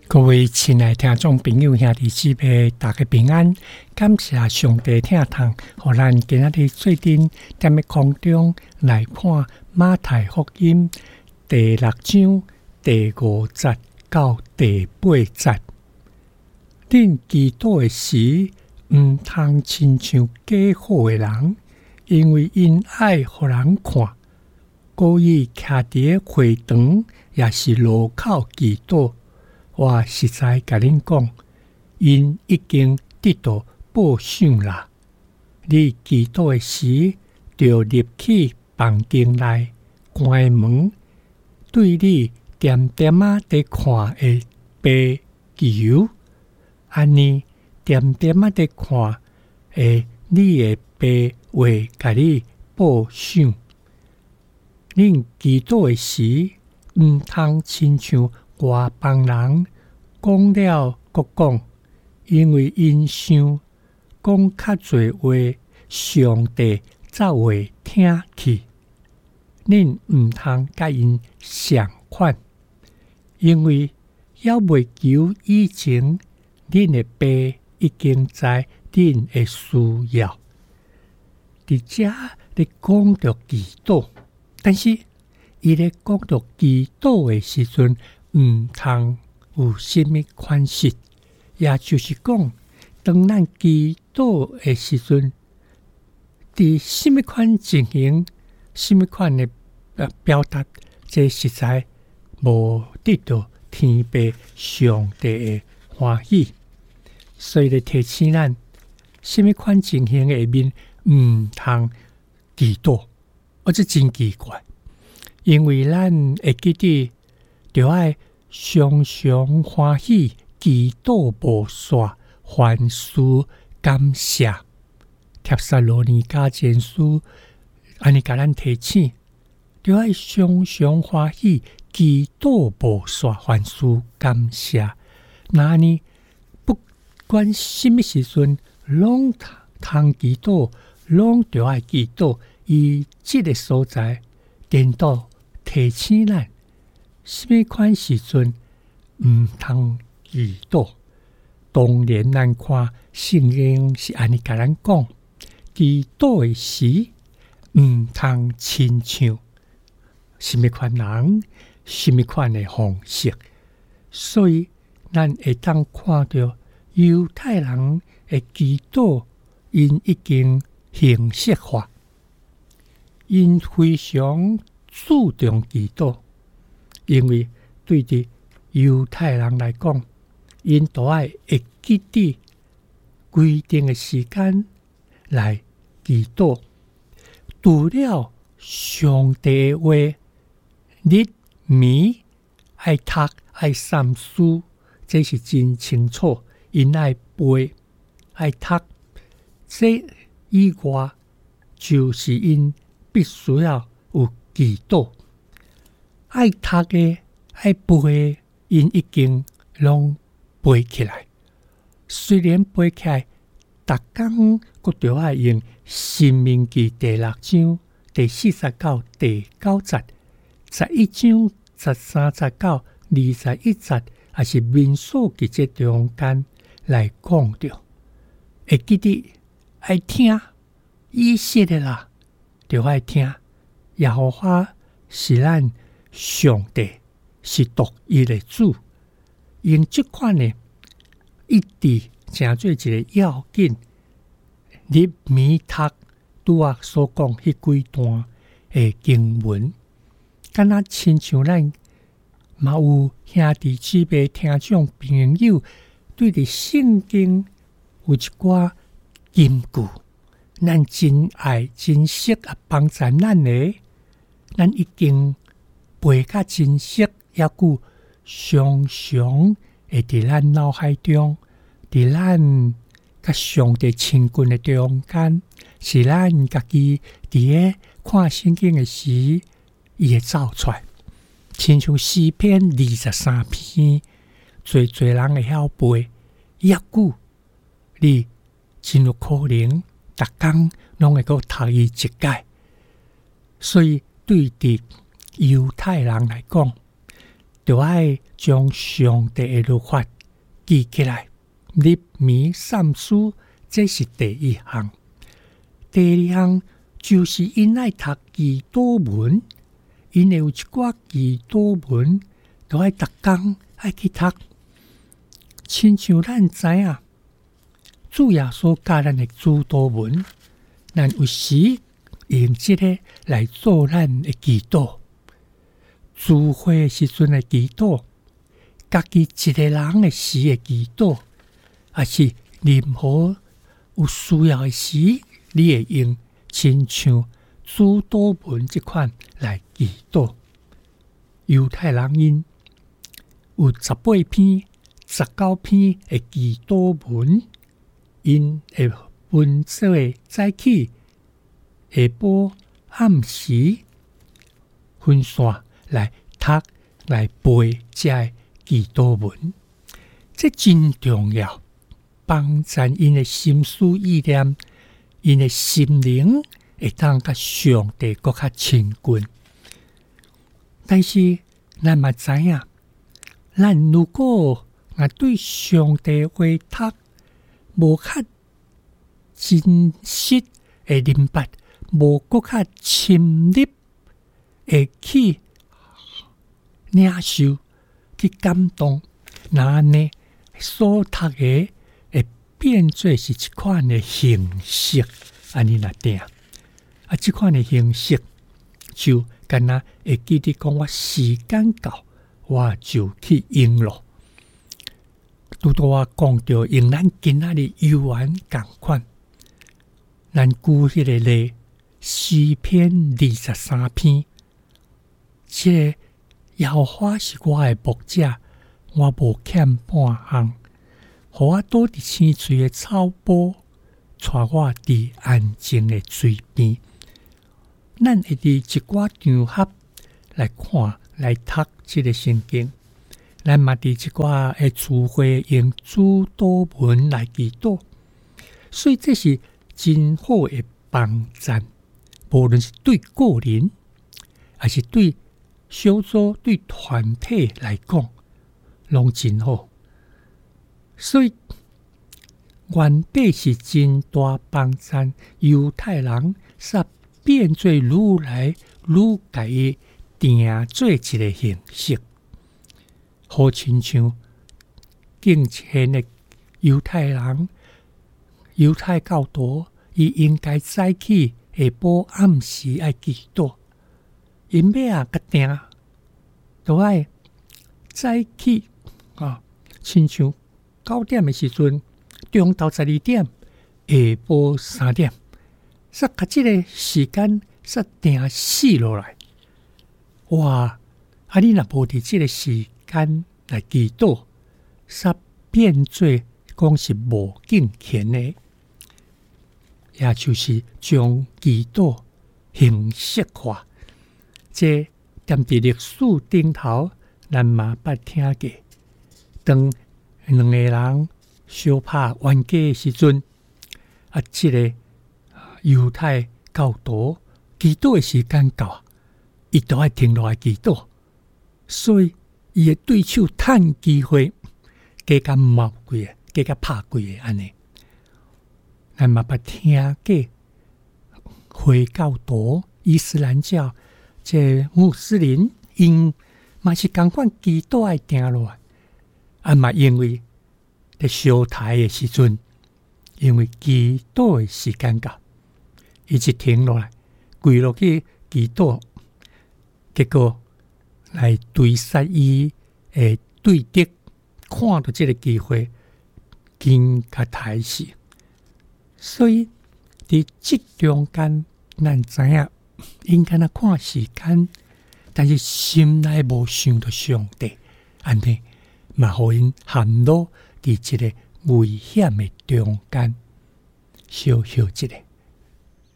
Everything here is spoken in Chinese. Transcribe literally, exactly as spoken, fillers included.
各位亲爱听众朋友兄弟姊妹，大家平安！感谢上帝听堂，互咱今仔日做阵踮咧空中来看马太福音第六章第五节到第八节。恁祈禱的時，毋通親像假好的人，因為因愛互人看，故意徛佇會堂，也是路口祈禱。我實在甲恁講，因已經得到報賞啦。你祈禱的時，就入去房間內，關門，對你點點仔在看的爸求，安尼點點仔在看的你的爸會甲你報賞。恁祈禱的時，毋通親像外邦人講了閣講，因為因想講較濟話，上帝才會聽去。恁毋通甲因相款，因為還未求以前，恁的爸已經知恁的需要。佇遮咧講到祈禱，但是伊咧講到祈禱的時陣，毋通有甚物款式，也就是講，當咱祈禱的時陣，佇甚物款情形、甚物款的呃表達，這實在無得到天父上帝的歡喜，所以咧提醒咱，甚物款情形的下面毋通祈禱，而且真奇怪。因為咱會記得，就愛常常歡喜，祈禱無煞，凡事感謝。帖撒羅尼迦前書安尼甲咱提醒，就愛常常歡喜，祈禱無煞，凡事感謝。那呢，不管什麼時陣，攏通祈禱，攏就愛祈禱，以這個所在，顛倒。提醒咱，什麼款時陣毋通祈禱？當然，咱看聖經是安尼甲咱講，祈禱的時毋通親像什麼款人、什麼款的方式。所以，咱會當看到猶太人的祈禱，因已經形式化，因非常注重祈禱，因為對啲猶太人來講，因都愛會記得規定嘅時間來祈禱。除了上帝話，日暝愛讀愛三思，這是真清楚。因愛背愛讀，這以外就是因必須要有祈禱，愛讀嘅愛背嘅，因已經攏背起來。雖然背起來，逐工閣着愛用申命記第六章第四十九第九節，十一章十三十九二十一節，也是民數記這中間來講着。會記得愛聽，意識的啦，着愛聽。耶和華是咱上帝，是獨一的主。用這款呢，一直成做一個要緊。日暝讀拄仔所講迄幾段的經文，敢若親像咱嘛有兄弟姊妹聽眾朋友對佇聖經有一寡金句，咱真愛珍惜啊，幫助咱的。咱已經背較真實，抑久常常會佇咱腦海中，佇咱甲上帝親近的中間，是咱家己佇個看聖經的時，伊會走出來。親像詩篇二十三篇，濟濟人會曉背，抑久你真有可能，逐工攏會閣讀伊一解，所以。對佇猶太人來講， 就要将上帝的律法记起来，入眠三思，这是第一项。第二项就是因爱读祈祷文，因为有一寡祈祷文，就要逐工爱去读。亲像咱知影，主耶稣教咱的主祷文，咱有时用这个来做咱的祈祷。聚会时阵的祈祷，家己一个人的时的祈祷，也是任何有需要的时，你会用亲像主祷文这款来祈祷。犹太人因有十八篇、十九篇的祈祷文，因会分做早起、下晡、暗时分线来读来背这祈祷文，这真重要，帮助因的心思意念，因的心灵会当甲上帝更较亲近。但是咱嘛知影，咱如果啊对上帝话读无较真实的明白，无更较深入会去领受去感动，那安尼所读的会变做是一款的形式，安尼来定啊，这款的形式就敢若会记得讲，我时间到，我就去用咯。拄拄我讲到用咱今仔日游玩共款，咱举迄个例诗篇二十三篇，这个耶和华是我的牧者，我无欠半项。互我倒伫青翠的草坡，带我伫安静的水边。咱会伫一寡场合来看、来读这个圣经。咱嘛伫一寡的聚会用主祷文来祈祷，所以这是真好的帮助。无论是对个人，还是对小组、对团体来讲，拢真好。所以原本是真大帮助，犹太人煞变做愈来愈家己定做一个形式，好亲像敬虔的犹太人、犹太教徒，伊应该早起下晡暗时爱祈祷。因要啊，甲定都爱早起啊，亲像九点的时阵，中昼十二点，下晡三点，煞甲即个时间煞定死落来。哇！啊，你若无伫即个时间来祈祷，煞变做讲是无敬虔的，也就是将祈祷形式化。这踮伫历史顶头，咱嘛捌听过。当两个人相拍冤家的时阵，啊，这个犹太教徒祈祷的时间到，伊都爱停落来祈祷，所以伊的对手趁机会，加甲冒几个，加甲拍几个安尼。咱嘛捌听过回教徒、伊斯兰教。这穆斯林因嘛是同款祈祷爱定落来，啊嘛因为在烧台的时阵，因为祈祷的时间到，伊就停落来，跪落去祈祷，结果来对杀伊的对敌，看到这个机会，惊甲台死。所以伫这中间，咱知影。应该那看时间，但是心内无想到上帝，安尼嘛，互因陷落伫一个危险的中间，小小一个。